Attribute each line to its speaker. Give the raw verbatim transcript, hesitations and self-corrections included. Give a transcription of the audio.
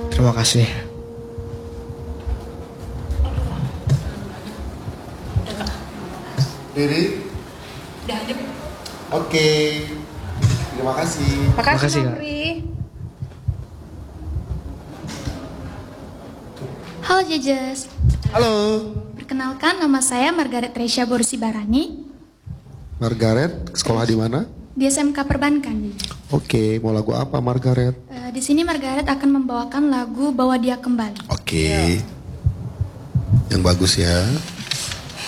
Speaker 1: Terima kasih.
Speaker 2: Riri?
Speaker 3: Udah aja.
Speaker 2: Oke. Terima kasih.
Speaker 3: Makasih,
Speaker 1: Makasih, Kak.
Speaker 3: Nopri.
Speaker 4: Halo Jejes,
Speaker 2: Halo.
Speaker 4: perkenalkan nama saya Margaret Tresya Borsi Barani
Speaker 2: Margaret, sekolah di mana?
Speaker 4: di S M K Perbankan.
Speaker 2: Oke, mau lagu apa Margaret?
Speaker 4: Eh, di sini Margaret akan membawakan lagu Bawa Dia Kembali.
Speaker 2: Oke. Yang bagus ya.